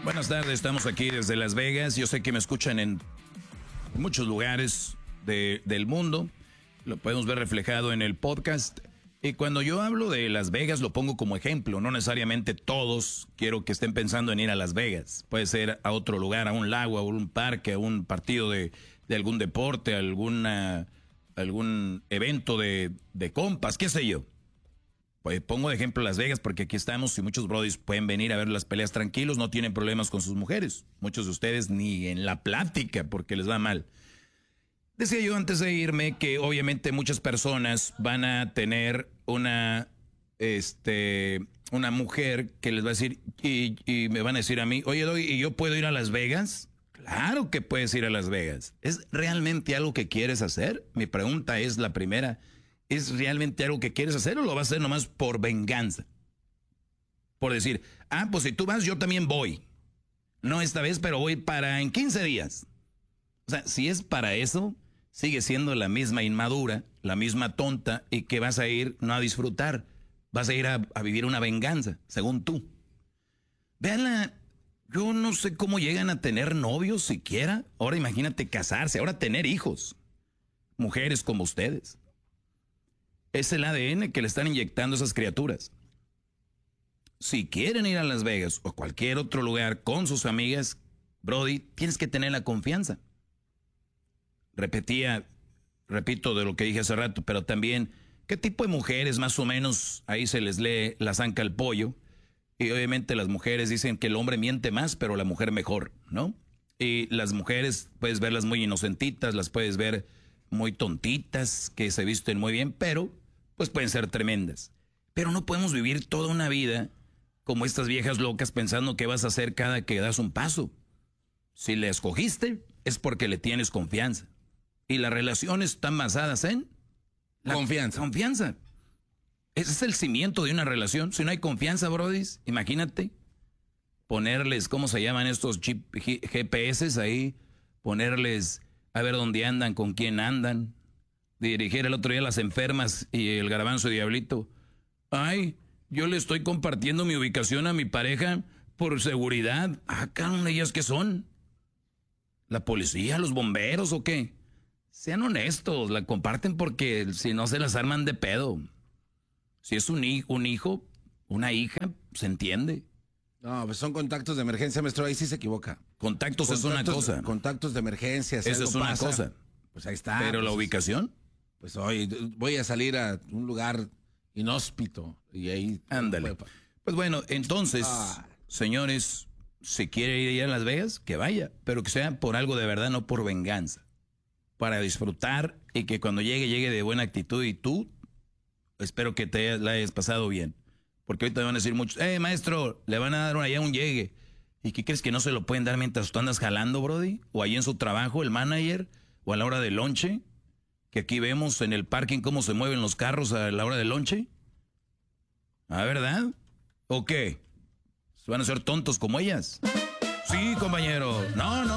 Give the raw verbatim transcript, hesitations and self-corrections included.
Buenas tardes, estamos aquí desde Las Vegas. Yo sé que me escuchan en muchos lugares de, del mundo. Lo podemos ver reflejado en el podcast. Y cuando yo hablo de Las Vegas lo pongo como ejemplo. No necesariamente todos quiero que estén pensando en ir a Las Vegas. Puede ser a otro lugar, a un lago, a un parque, a un partido de, de algún deporte, a alguna, algún evento de, de compas, qué sé yo. Pues pongo de ejemplo Las Vegas porque aquí estamos y muchos brodis pueden venir a ver las peleas tranquilos, no tienen problemas con sus mujeres. Muchos de ustedes ni en la plática porque les va mal. Decía yo antes de irme que obviamente muchas personas van a tener una, este, una mujer que les va a decir y, y me van a decir a mí, oye, Doggy, ¿y yo puedo ir a Las Vegas? Claro que puedes ir a Las Vegas. ¿Es realmente algo que quieres hacer? Mi pregunta es la primera. ¿Es realmente algo que quieres hacer o lo vas a hacer nomás por venganza? Por decir, ah, pues si tú vas, yo también voy. No esta vez, pero voy para en quince días. O sea, si es para eso, sigue siendo la misma inmadura, la misma tonta, y que vas a ir no a disfrutar, vas a ir a, a vivir una venganza, según tú. Veanla, yo no sé cómo llegan a tener novios siquiera. Ahora imagínate casarse, ahora tener hijos. Mujeres como ustedes. Es el A D N que le están inyectando a esas criaturas. Si quieren ir a Las Vegas o cualquier otro lugar con sus amigas, Brody, tienes que tener la confianza. Repetía, repito de lo que dije hace rato, pero también, ¿qué tipo de mujeres más o menos ahí se les lee la zanca al pollo? Y obviamente las mujeres dicen que el hombre miente más, pero la mujer mejor, ¿no? Y las mujeres puedes verlas muy inocentitas, las puedes ver muy tontitas, que se visten muy bien, pero pues pueden ser tremendas. Pero no podemos vivir toda una vida como estas viejas locas pensando qué vas a hacer cada que das un paso. Si le escogiste, es porque le tienes confianza. Y las relaciones están basadas en la confianza. Confianza. Ese es el cimiento de una relación. Si no hay confianza, brodis, imagínate ponerles, ¿cómo se llaman estos chip, G P S ahí? Ponerles a ver dónde andan, con quién andan. Dirigir el otro día a las enfermas y el Garbanzo y Diablito. Ay, yo le estoy compartiendo mi ubicación a mi pareja por seguridad. Ah, cabrón, ¿ellas qué son? ¿La policía, los bomberos o qué? Sean honestos, la comparten porque si no se las arman de pedo. Si es un hijo, un hijo, una hija, se entiende. No, pues son contactos de emergencia, maestro, ahí sí se equivoca. Contactos, contactos es una cosa. Contactos de emergencia. Si Eso es una pasa, cosa. Pues ahí está. Pero pues, la ubicación. Pues hoy voy a salir a un lugar inhóspito y ahí. Ándale. Pues bueno, entonces, ah. señores, si quiere ir a Las Vegas, que vaya, pero que sea por algo de verdad, no por venganza. Para disfrutar y que cuando llegue, llegue de buena actitud y tú, espero que te la hayas pasado bien. Porque ahorita me van a decir muchos, eh, maestro, le van a dar allá un llegue. ¿Y qué crees que no se lo pueden dar mientras tú andas jalando, brody? O ahí en su trabajo, el manager, o a la hora del lonche. Que aquí vemos en el parking cómo se mueven los carros a la hora del lonche. ¿Ah, verdad? ¿O qué? ¿Se van a ser tontos como ellas? Sí, compañero. No, no.